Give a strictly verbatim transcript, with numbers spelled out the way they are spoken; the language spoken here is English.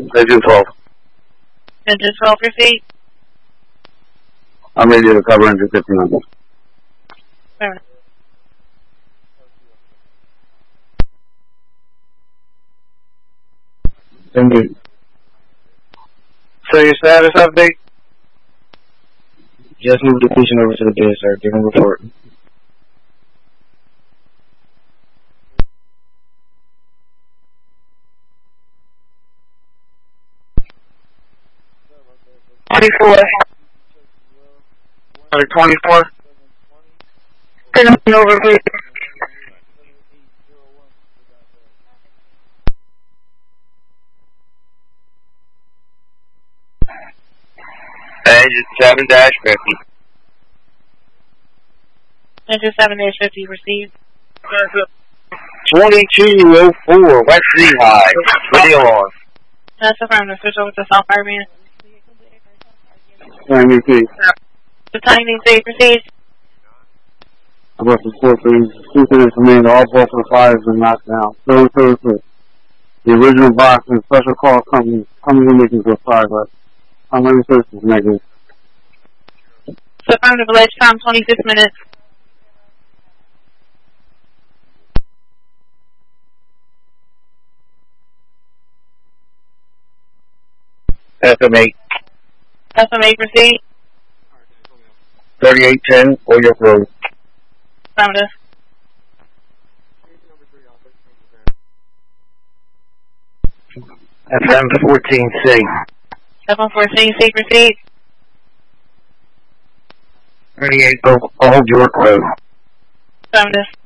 Engine twelve. Engine twelve, proceed. I'm ready to cover engine fifteen. Alright. Thank you. So your status update? Just move the patient over to the bed, sir. Give him a report. twenty-four. twenty-four? Turn over, please. Engine seven dash fifty. Engine seven dash fifty, received. twenty-two oh four, West Lehigh. Radio on. That's affirmative. Switch over to South Caribbean. Miami P. The timing, say, proceed. I brought the four things. Two things for me. All both of the fires have been knocked down. So, so, so. The original box and special call company, company making good progress. How many services making? So affirmative, alleged time, twenty-six minutes. F M eight. F M A, proceed. thirty-eight ten, Oyuk Road. Affirmative. F M fourteen C. F M fourteen C, proceed. thirty-eight Old York Road. Affirmative.